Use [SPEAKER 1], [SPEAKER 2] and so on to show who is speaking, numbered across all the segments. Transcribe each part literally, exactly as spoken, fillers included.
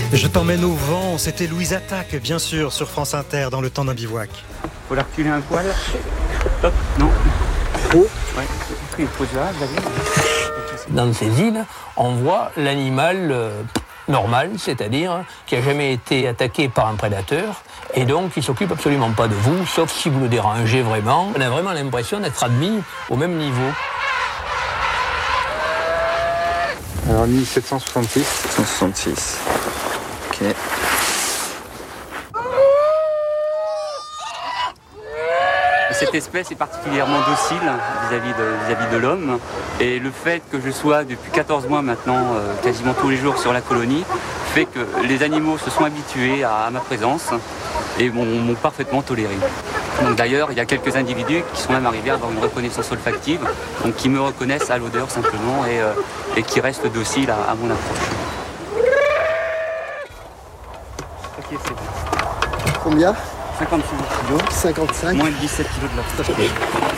[SPEAKER 1] Je t'emmène au vent, c'était Louise Attaque, bien sûr, sur France Inter, dans le temps d'un bivouac.
[SPEAKER 2] Faut la reculer un poil. Hop, non. Oh. Ouais. Pris une pause là, David.
[SPEAKER 3] Dans ces îles, on voit l'animal euh, normal, c'est-à-dire qui n'a jamais été attaqué par un prédateur, et donc il ne s'occupe absolument pas de vous, sauf si vous le dérangez vraiment. On a vraiment l'impression d'être admis au même niveau.
[SPEAKER 2] Alors, Nid sept cent soixante-six.
[SPEAKER 4] sept cent soixante-six. Ok.
[SPEAKER 2] Cette espèce est particulièrement docile vis-à-vis de, vis-à-vis de l'homme. Et le fait que je sois depuis quatorze mois maintenant, euh, quasiment tous les jours sur la colonie, fait que les animaux se sont habitués à, à ma présence et m'ont, m'ont parfaitement toléré. Donc d'ailleurs, il y a quelques individus qui sont même arrivés à avoir une reconnaissance olfactive, donc qui me reconnaissent à l'odeur simplement et, euh, et qui restent dociles à, à mon approche. Ok, c'est bon.
[SPEAKER 5] Combien ?
[SPEAKER 2] cinquante-six kilos.
[SPEAKER 5] cinquante-cinq.
[SPEAKER 2] Moins de dix-sept kilos de la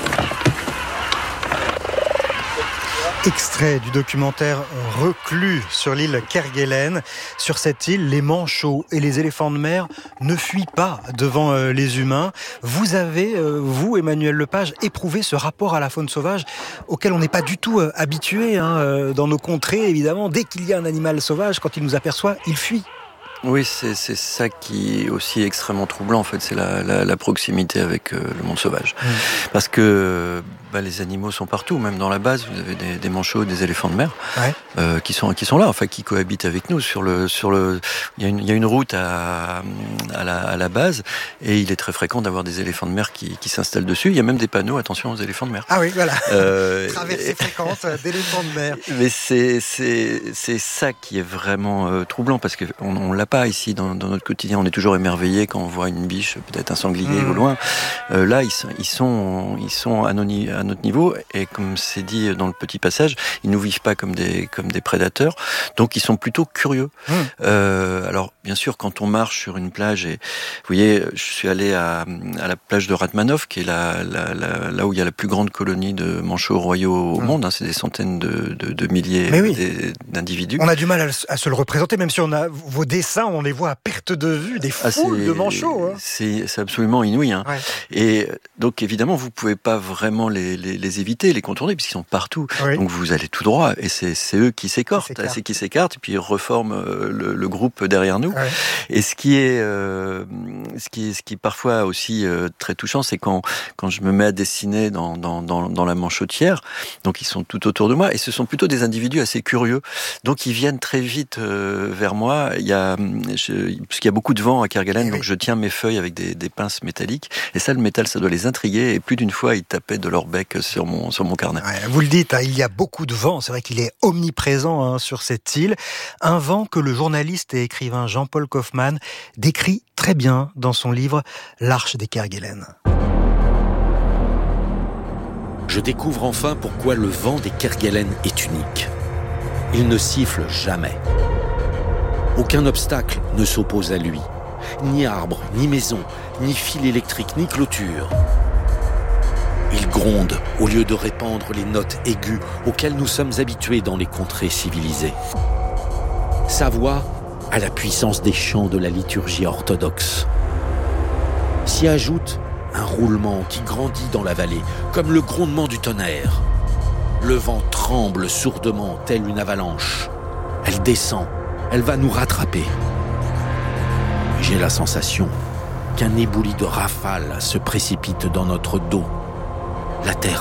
[SPEAKER 1] Extrait du documentaire Reclus sur l'île Kerguelen. Sur cette île, les manchots et les éléphants de mer ne fuient pas devant euh, les humains. Vous avez, euh, vous, Emmanuel Lepage, éprouvé ce rapport à la faune sauvage auquel on n'est pas du tout euh, habitué hein, euh, dans nos contrées, évidemment. Dès qu'il y a un animal sauvage, quand il nous aperçoit, il fuit.
[SPEAKER 4] Oui, c'est, c'est ça qui est aussi extrêmement troublant, en fait, c'est la, la, la proximité avec euh, le monde sauvage. Mmh. Parce que bah, les animaux sont partout, même dans la base, vous avez des, des manchots, des éléphants de mer, ouais. euh, qui sont qui sont là, enfin, qui cohabitent avec nous sur le sur le. Il y a une il y a une route à à la à la base, et il est très fréquent d'avoir des éléphants de mer qui qui s'installent dessus. Il y a même des panneaux, attention aux éléphants de mer.
[SPEAKER 1] Ah oui, voilà.
[SPEAKER 4] Euh,
[SPEAKER 1] Traversée fréquente d'éléphants de mer.
[SPEAKER 4] Mais c'est c'est c'est ça qui est vraiment euh, troublant, parce que on, on l'a pas ici dans, dans notre quotidien. On est toujours émerveillé quand on voit une biche, peut-être un sanglier mmh. au loin. Euh, là, ils sont, ils sont, ils sont à, nos, à notre niveau, et comme c'est dit dans le petit passage, ils nous vivent pas comme des, comme des prédateurs. Donc, ils sont plutôt curieux. Mmh. Euh, alors, bien sûr, quand on marche sur une plage, et vous voyez, je suis allé à, à la plage de Ratmanov, qui est la, la, la, là où il y a la plus grande colonie de manchots royaux au mmh. monde. Hein, c'est des centaines de, de, de milliers
[SPEAKER 1] oui.
[SPEAKER 4] d'individus.
[SPEAKER 1] On a du mal à, à se le représenter, même si on a vos dessins, on les voit à perte de vue, des foules ah, de manchots. Hein.
[SPEAKER 4] C'est, c'est absolument inouï. Hein. Ouais. Et donc, évidemment, vous ne pouvez pas vraiment les, les, les éviter, les contourner, puisqu'ils sont partout. Oui. Donc, vous allez tout droit, et c'est, c'est eux qui s'écartent, c'est, c'est qui s'écartent, et puis ils reforment le, le groupe derrière nous. Ouais. Et ce qui est, euh, ce qui est, ce qui est parfois aussi euh, très touchant, c'est quand, quand je me mets à dessiner dans, dans, dans, dans la manchotière, donc ils sont tout autour de moi, et ce sont plutôt des individus assez curieux. Donc, ils viennent très vite euh, vers moi. Il y a Je, parce qu'il y a beaucoup de vent à Kerguelen, oui. donc je tiens mes feuilles avec des, des pinces métalliques, et ça, le métal, ça doit les intriguer, et plus d'une fois, ils tapaient de leur bec sur mon, sur mon carnet.
[SPEAKER 1] Ouais, vous le dites, hein, il y a beaucoup de vent, c'est vrai qu'il est omniprésent hein, sur cette île, un vent que le journaliste et écrivain Jean-Paul Kaufmann décrit très bien dans son livre L'Arche des Kerguelen.
[SPEAKER 6] Je découvre enfin pourquoi le vent des Kerguelen est unique. Il ne siffle jamais. Aucun obstacle ne s'oppose à lui. Ni arbre, ni maison, ni fil électrique, ni clôture. Il gronde au lieu de répandre les notes aiguës auxquelles nous sommes habitués dans les contrées civilisées. Sa voix a la puissance des chants de la liturgie orthodoxe. S'y ajoute un roulement qui grandit dans la vallée, comme le grondement du tonnerre. Le vent tremble sourdement, telle une avalanche. Elle descend. Elle va nous rattraper. J'ai la sensation qu'un éboulis de rafales se précipite dans notre dos. La terre